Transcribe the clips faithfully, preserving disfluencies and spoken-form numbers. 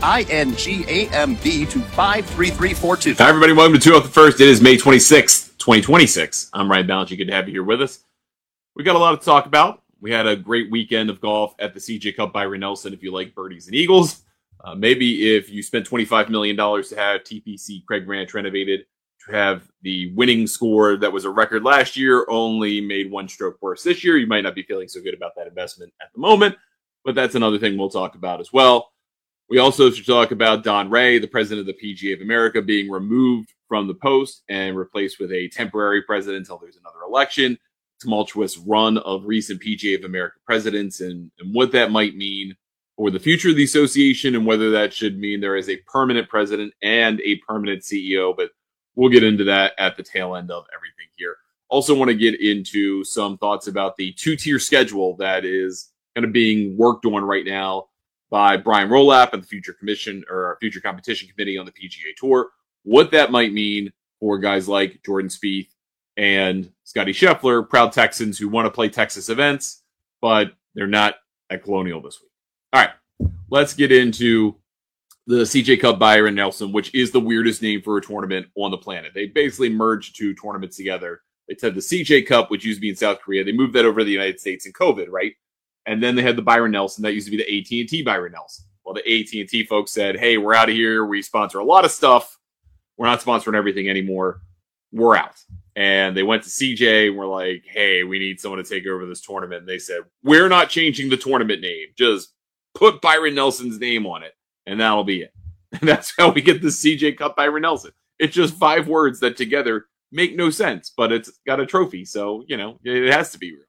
I N G A M B to five three three four two. Hi, everybody. Welcome to two off the first. It is May twenty-sixth, twenty twenty-six. I'm Ryan Ballantyne. Good to have you here with us. We got a lot to talk about. We had a great weekend of golf at the C J Cup Byron Nelson if you like birdies and eagles. Uh, maybe if you spent twenty-five million dollars to have T P C Craig Ranch renovated, to have the winning score that was a record last year only made one stroke worse this year, you might not be feeling so good about that investment at the moment. But that's another thing we'll talk about as well. We also should talk about Don Ray, the president of the P G A of America, being removed from the post and replaced with a temporary president until there's another election. Tumultuous run of recent P G A of America presidents and, and what that might mean for the future of the association and whether that should mean there is a permanent president and a permanent C E O. But we'll get into that at the tail end of everything here. Also want to get into some thoughts about the two-tier schedule that is kind of being worked on right now by Brian Rolapp and the Future Commission or Future Competition Committee on the P G A Tour. What that might mean for guys like Jordan Spieth and Scottie Scheffler, proud Texans who want to play Texas events, but they're not at Colonial this week. All right, let's get into the C J Cup Byron Nelson, which is the weirdest name for a tournament on the planet. They basically merged two tournaments together. They said the C J Cup, which used to be in South Korea, they moved that over to the United States in COVID, right? And then they had the Byron Nelson. That used to be the A T and T Byron Nelson. Well, the A T and T folks said, hey, we're out of here. We sponsor a lot of stuff. We're not sponsoring everything anymore. We're out. And they went to C J and were like, hey, we need someone to take over this tournament. And they said, we're not changing the tournament name. Just put Byron Nelson's name on it, and that'll be it. And that's how we get the C J Cup Byron Nelson. It's just five words that together make no sense, but it's got a trophy. So, you know, it has to be real.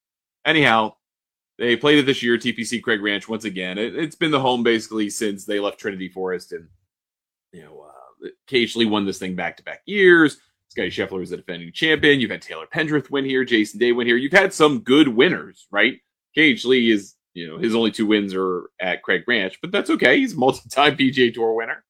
Anyhow, they played it this year, T P C Craig Ranch, once again. It, it's been the home, basically, since they left Trinity Forest. And, you know, uh, occasionally won this thing back-to-back years. Scottie Scheffler was the defending champion. You've had Taylor Pendrith win here. Jason Day win here. You've had some good winners, right? Occasionally, is you know his only two wins are at Craig Ranch, but that's okay. He's a multi-time P G A Tour winner.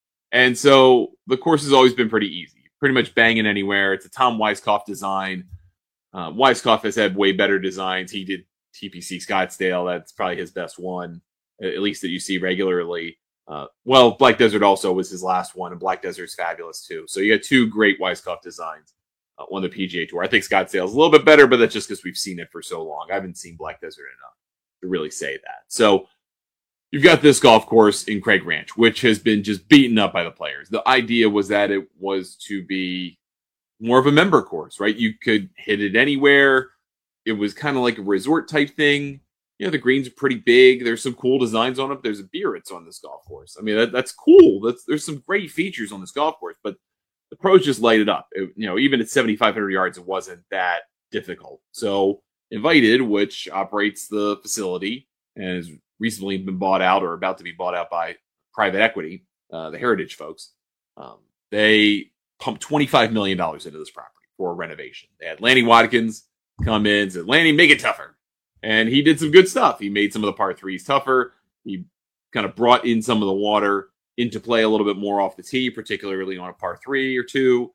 And so the course has always been pretty easy. Pretty much banging anywhere. It's a Tom Weiskopf design. Uh, Weiskopf has had way better designs. He did T P C Scottsdale. That's probably his best one, at least that you see regularly. Uh, well, Black Desert also was his last one, and Black Desert's fabulous too. So you got two great Weiskopf designs uh, on the P G A Tour. I think Scottsdale's a little bit better, but that's just because we've seen it for so long. I haven't seen Black Desert enough to really say that. So you've got this golf course in Craig Ranch, which has been just beaten up by the players. The idea was that it was to be more of a member course, right? You could hit it anywhere. It was kind of like a resort type thing. You know, the greens are pretty big. There's some cool designs on it. There's a Biarritz on this golf course. I mean, that, that's cool. That's, there's some great features on this golf course, but the pros just light it up. It, you know, even at seventy-five hundred yards, it wasn't that difficult. So Invited, which operates the facility and has recently been bought out or about to be bought out by private equity, uh, the Heritage folks, um, they pumped twenty-five million dollars into this property for a renovation. They had Lanny Watkins come in and said, Lanny, make it tougher. And he did some good stuff. He made some of the par threes tougher. He kind of brought in some of the water into play a little bit more off the tee, particularly on a par three or two.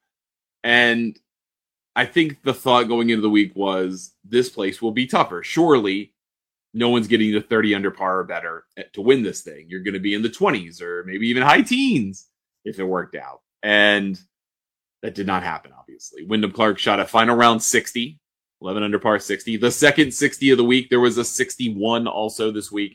And I think the thought going into the week was this place will be tougher. Surely no one's getting to thirty under par or better to win this thing. You're going to be in the twenties or maybe even high teens if it worked out. And that did not happen, obviously. Wyndham Clark shot a final round sixty. eleven under par sixty. The second sixty of the week. There was a sixty-one also this week.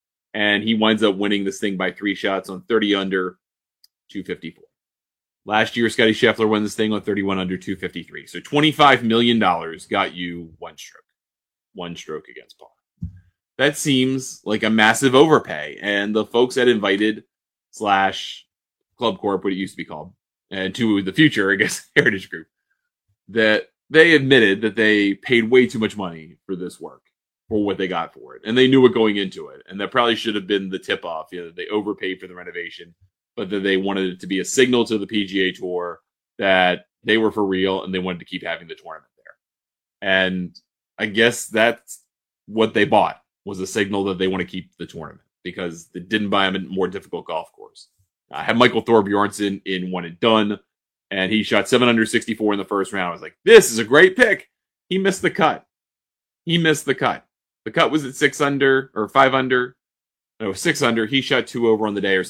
And he winds up winning this thing by three shots on thirty under two fifty-four. Last year, Scottie Scheffler won this thing on thirty-one under two fifty-three. So twenty-five million dollars got you one stroke. One stroke against par. That seems like a massive overpay. And the folks at Invited slash Club Corp, what it used to be called, and to the future, I guess, Heritage Group, that they admitted that they paid way too much money for this work, for what they got for it. And they knew it going into it. And that probably should have been the tip-off. You know, they overpaid for the renovation, but that they wanted it to be a signal to the P G A Tour that they were for real and they wanted to keep having the tournament there. And I guess that's what they bought, was a signal that they want to keep the tournament because they didn't buy them a more difficult golf course. I had Michael Thorbjornsen in One and Done, and he shot seven under sixty-four in the first round. I was like, this is a great pick. He missed the cut. He missed the cut. The cut was at six under or five under. No, six under. He shot two over on the day or something.